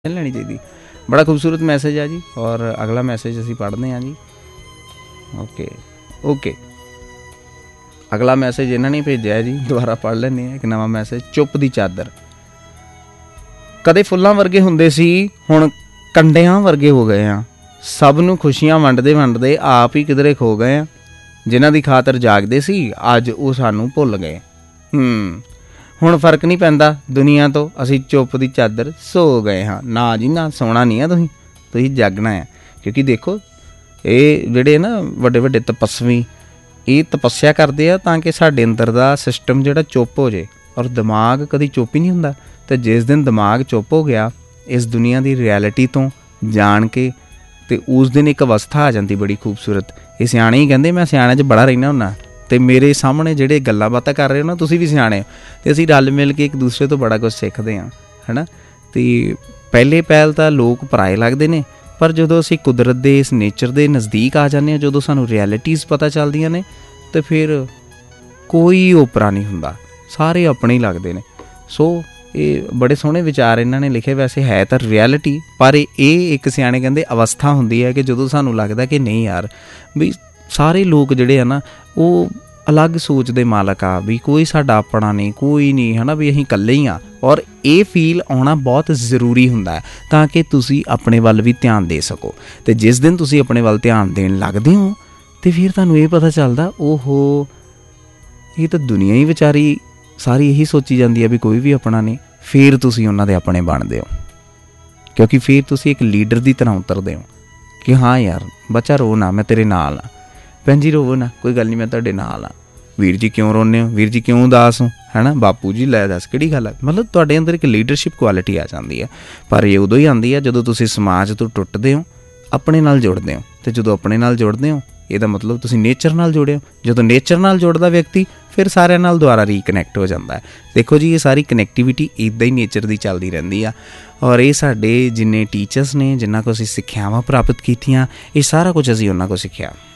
ਲੈਣੀ ਚਾਹੀਦੀ। ਬੜਾ ਖੂਬਸੂਰਤ ਮੈਸੇਜ ਆ ਜੀ। ਔਰ ਅਗਲਾ ਮੈਸੇਜ ਅਸੀਂ ਪੜ੍ਹਦੇ ਹਾਂ ਜੀ। ਓਕੇ ਅਗਲਾ ਮੈਸੇਜ ਇਹਨਾਂ ਨੇ ਭੇਜਿਆ ਜੀ, ਦੁਬਾਰਾ ਪੜ੍ਹ ਲੈਂਦੇ ਹਾਂ। ਇੱਕ ਨਵਾਂ ਮੈਸੇਜ, ਚੁੱਪ ਦੀ ਚਾਦਰ। ਕਦੇ ਫੁੱਲਾਂ ਵਰਗੇ ਹੁੰਦੇ ਸੀ, ਹੁਣ ਕੰਡਿਆਂ ਵਰਗੇ ਹੋ ਗਏ ਆ। ਸਭ ਨੂੰ ਖੁਸ਼ੀਆਂ ਵੰਡਦੇ ਵੰਡਦੇ ਆਪ ਹੀ ਕਿਧਰੇ ਖੋ ਗਏ ਆ। ਜਿਨ੍ਹਾਂ ਦੀ ਖਾਤਰ ਜਾਗਦੇ ਸੀ ਅੱਜ ਉਹ ਸਾਨੂੰ ਭੁੱਲ ਗਏ। ਹੁਣ ਫਰਕ ਨਹੀਂ ਪੈਂਦਾ ਦੁਨੀਆ ਤੋਂ, ਅਸੀਂ ਚੁੱਪ ਦੀ ਚਾਦਰ ਸੋ ਗਏ ਹਾਂ। ਨਾ ਜੀ ਨਾ, ਸੋਣਾ ਨਹੀਂ ਆ ਤੁਸੀਂ ਜਾਗਣਾ ਆ। ਕਿਉਂਕਿ ਦੇਖੋ ਇਹ ਜਿਹੜੇ ਨਾ ਵੱਡੇ ਵੱਡੇ ਤਪੱਸਵੀ, ਇਹ ਤਪੱਸਿਆ ਕਰਦੇ ਆ ਤਾਂ ਕਿ ਸਾਡੇ ਅੰਦਰ ਦਾ ਸਿਸਟਮ ਜਿਹੜਾ ਚੁੱਪ ਹੋ ਜੇ। ਔਰ ਦਿਮਾਗ ਕਦੀ ਚੁੱਪ ਹੀ ਨਹੀਂ ਹੁੰਦਾ। ਅਤੇ ਜਿਸ ਦਿਨ ਦਿਮਾਗ ਚੁੱਪ ਹੋ ਗਿਆ ਇਸ ਦੁਨੀਆ ਦੀ ਰਿਐਲਿਟੀ ਤੋਂ ਜਾਣ ਕੇ, ਅਤੇ ਉਸ ਦਿਨ ਇੱਕ ਅਵਸਥਾ ਆ ਜਾਂਦੀ ਬੜੀ ਖੂਬਸੂਰਤ। ਇਹ ਸਿਆਣੇ ਹੀ ਕਹਿੰਦੇ, ਮੈਂ ਸਿਆਣਿਆਂ 'ਚ ਬੜਾ ਰਹਿੰਦਾ ਹੁੰਦਾ, ਅਤੇ ਮੇਰੇ ਸਾਹਮਣੇ ਜਿਹੜੇ ਗੱਲਾਂ ਬਾਤਾਂ ਕਰ ਰਹੇ ਹੋ ਨਾ, ਤੁਸੀਂ ਵੀ ਸਿਆਣੇ ਹੋ, ਅਤੇ ਅਸੀਂ ਰਲ ਮਿਲ ਕੇ ਇੱਕ ਦੂਸਰੇ ਤੋਂ ਬੜਾ ਕੁਛ ਸਿੱਖਦੇ ਹਾਂ, ਹੈ ਨਾ। ਅਤੇ ਪਹਿਲੇ ਪਹਿਲ ਤਾਂ ਲੋਕ ਪਰਾਏ ਲੱਗਦੇ ਨੇ, ਪਰ ਜਦੋਂ ਅਸੀਂ ਕੁਦਰਤ ਦੇ ਇਸ ਨੇਚਰ ਦੇ ਨਜ਼ਦੀਕ ਆ ਜਾਂਦੇ ਹਾਂ, ਜਦੋਂ ਸਾਨੂੰ ਰਿਐਲਿਟੀਜ਼ ਪਤਾ ਚੱਲਦੀਆਂ ਨੇ, ਤਾਂ ਫਿਰ ਕੋਈ ਓਪਰਾ ਨਹੀਂ ਹੁੰਦਾ, ਸਾਰੇ ਆਪਣੇ ਹੀ ਲੱਗਦੇ ਨੇ। ਸੋ ਇਹ ਬੜੇ ਸੋਹਣੇ ਵਿਚਾਰ ਇਹਨਾਂ ਨੇ ਲਿਖੇ। ਵੈਸੇ ਹੈ ਤਾਂ ਰਿਐਲਿਟੀ, ਪਰ ਇਹ ਇੱਕ ਸਿਆਣੇ ਕਹਿੰਦੇ ਅਵਸਥਾ ਹੁੰਦੀ ਹੈ ਕਿ ਜਦੋਂ ਸਾਨੂੰ ਲੱਗਦਾ ਕਿ ਨਹੀਂ ਯਾਰ ਵੀ ਸਾਰੇ ਲੋਕ ਜਿਹੜੇ ਆ ਨਾ ਉਹ ਅਲੱਗ ਸੋਚ ਦੇ ਮਾਲਕ ਆ, ਵੀ ਕੋਈ ਸਾਡਾ ਆਪਣਾ ਨਹੀਂ, ਕੋਈ ਨਹੀਂ, ਹੈ ਨਾ, ਵੀ ਅਸੀਂ ਇਕੱਲੇ ਹੀ ਹਾਂ। ਔਰ ਇਹ ਫੀਲ ਆਉਣਾ ਬਹੁਤ ਜ਼ਰੂਰੀ ਹੁੰਦਾ ਹੈ ਤਾਂ ਕਿ ਤੁਸੀਂ ਆਪਣੇ ਵੱਲ ਵੀ ਧਿਆਨ ਦੇ ਸਕੋ। ਅਤੇ ਜਿਸ ਦਿਨ ਤੁਸੀਂ ਆਪਣੇ ਵੱਲ ਧਿਆਨ ਦੇਣ ਲੱਗਦੇ ਹੋ ਅਤੇ ਫਿਰ ਤੁਹਾਨੂੰ ਇਹ ਪਤਾ ਚੱਲਦਾ, ਓਹੋ ਇਹ ਤਾਂ ਦੁਨੀਆ ਹੀ ਵਿਚਾਰੀ ਸਾਰੀ ਇਹੀ ਸੋਚੀ ਜਾਂਦੀ ਹੈ ਵੀ ਕੋਈ ਵੀ ਆਪਣਾ ਨਹੀਂ। ਫਿਰ ਤੁਸੀਂ ਉਹਨਾਂ ਦੇ ਆਪਣੇ ਬਣਦੇ ਹੋ, ਕਿਉਂਕਿ ਫਿਰ ਤੁਸੀਂ ਇੱਕ ਲੀਡਰ ਦੀ ਤਰ੍ਹਾਂ ਉਤਰਦੇ ਹੋ ਕਿ ਹਾਂ ਯਾਰ ਬੱਚਾ ਰੋ ਨਾ, ਮੈਂ ਤੇਰੇ ਨਾਲ ਹਾਂ। ਭੈਣ ਜੀ ਰੋਵੋ ਨਾ, ਕੋਈ ਗੱਲ ਨਹੀਂ, ਮੈਂ ਤੁਹਾਡੇ ਨਾਲ ਹਾਂ। ਵੀਰ ਜੀ ਕਿਉਂ ਰੋਂਦੇ ਹੋ, ਵੀਰ ਜੀ ਕਿਉਂ ਉਦਾਸ ਹੋ, ਹੈ ਨਾ, ਬਾਪੂ ਜੀ ਲੈ ਦੱਸ ਕਿਹੜੀ ਗੱਲ ਹੈ। ਮਤਲਬ ਤੁਹਾਡੇ ਅੰਦਰ ਇੱਕ ਲੀਡਰਸ਼ਿਪ ਕੁਆਲਿਟੀ ਆ ਜਾਂਦੀ ਹੈ। ਪਰ ਇਹ ਉਦੋਂ ਹੀ ਆਉਂਦੀ ਹੈ ਜਦੋਂ ਤੁਸੀਂ ਸਮਾਜ ਤੋਂ ਟੁੱਟਦੇ ਹੋ, ਆਪਣੇ ਨਾਲ ਜੁੜਦੇ ਹੋ। ਅਤੇ ਜਦੋਂ ਆਪਣੇ ਨਾਲ ਜੁੜਦੇ ਹੋ ਇਹਦਾ ਮਤਲਬ ਤੁਸੀਂ ਨੇਚਰ ਨਾਲ ਜੁੜੇ ਹੋ। ਜਦੋਂ ਨੇਚਰ ਨਾਲ ਜੁੜਦਾ ਵਿਅਕਤੀ ਫਿਰ ਸਾਰਿਆਂ ਨਾਲ ਦੁਬਾਰਾ ਰੀਕਨੈਕਟ ਹੋ ਜਾਂਦਾ ਹੈ। ਦੇਖੋ ਜੀ ਇਹ ਸਾਰੀ ਕਨੈਕਟੀਵਿਟੀ ਇੱਦਾਂ ਹੀ ਨੇਚਰ ਦੀ ਚੱਲਦੀ ਰਹਿੰਦੀ ਆ। ਔਰ ਇਹ ਸਾਡੇ ਜਿੰਨੇ ਟੀਚਰਸ ਨੇ, ਜਿਨ੍ਹਾਂ ਕੋਲ ਅਸੀਂ ਸਿੱਖਿਆਵਾਂ ਪ੍ਰਾਪਤ ਕੀਤੀਆਂ, ਇਹ ਸਾਰਾ ਕੁਝ ਅਸੀਂ ਉਹਨਾਂ ਕੋਲ ਸਿੱਖਿਆ।